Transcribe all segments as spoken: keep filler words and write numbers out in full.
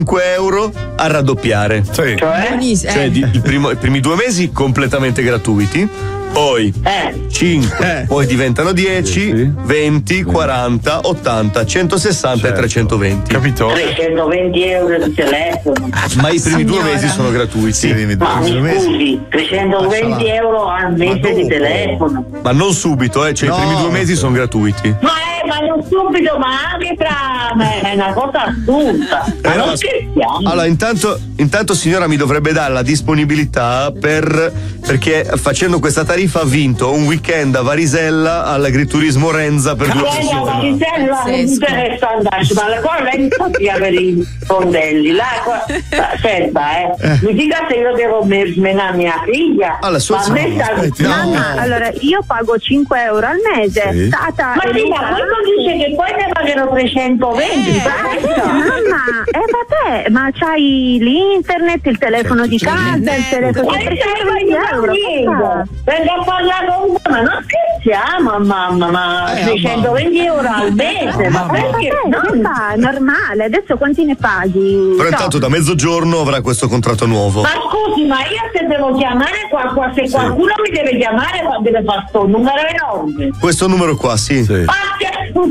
cinque euro a raddoppiare. Sì. Cioè? Cioè di- il primo- i primi due mesi completamente gratuiti, poi Eh. cinque, Eh. poi diventano dieci, Sì. venti, quaranta, ottanta, centosessanta Certo. e trecentoventi. Capito? trecentoventi euro di telefono. Ma i primi due Signora. mesi sono gratuiti. Sì, dimmi, Ma mi due mesi. scusi, trecentoventi euro al mese dopo? di telefono. Ma non subito, eh, cioè No. i primi due mesi sono gratuiti. Ma è, ma non subito, ma anche tra. Ma è una cosa assurda. Ma Però, non scherziamo. Allora, intanto, intanto signora mi dovrebbe dare la disponibilità per perché facendo questa tariffa ha vinto un weekend a Varisella all'agriturismo Renza per due Guarda, persone. Varisella non mi interessa andarci, ma la cosa lei sta via per i fondelli. La co- aspetta, eh. Mi dica se io devo me- menare mia figlia. Alla sua ma a me zona, sta- aspetti, no. Mamma, allora io pago cinque euro al mese. Sì. Tata Ma e sì, ma Luca- questo dice che poi ne pagherò trecentoventi. Eh, mamma, eh vabbè, ma c'hai l'internet, il telefono di casa, il telefono Ma di stai trecentoventi euro. facendo? Venga a parlare con me, ma non scherziamo, mamma, ma Eh, trecentoventi euro al mese, ma Eh, perché? vabbè, che No. fa? È normale, adesso quanti ne paghi? Però No. intanto da mezzogiorno avrà questo contratto nuovo. Ma scusi, ma io se devo chiamare qua, qua- se qualcuno mi deve chiamare, ma deve fare sto numero enorme. Questo numero qua, sì. Sì. Ma che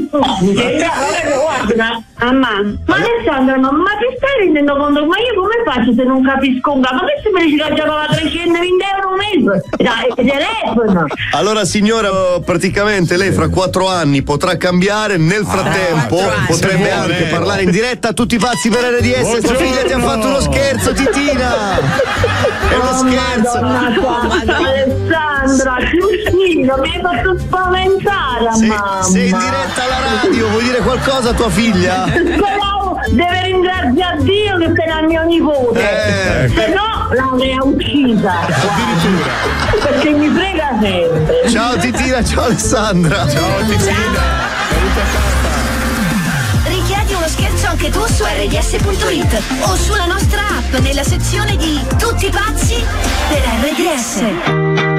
mi sembra allora che guarda. Mamma, Ma Alessandra, ma, ma ti stai rendendo conto? Ma io come faccio se non capisco un capo? Ma che se mi dici che già paga trecentoventi euro un mese? Dai, il telefono. Allora signora, praticamente lei fra quattro anni potrà cambiare, nel frattempo quattro anni. potrebbe Se anche vuole. parlare in diretta a tutti i pazzi per R D S. Tua Buongiorno. figlia ti ha fatto uno scherzo, Titina! È uno Oh, scherzo! Madonna santa, Alessandra, Giustino, mi hai fatto spaventare, Sei, mamma. sei in diretta alla radio, vuoi dire qualcosa a tua figlia? Però deve ringraziare Dio che sei la mia nipote, Eh. se no l'avrei uccisa. Addirittura. Perché mi frega sempre. Ciao Titina, ciao Alessandra! Ciao Titina. Richiedi uno scherzo anche tu su R D S punto it o sulla nostra app nella sezione di Tutti pazzi per R D S.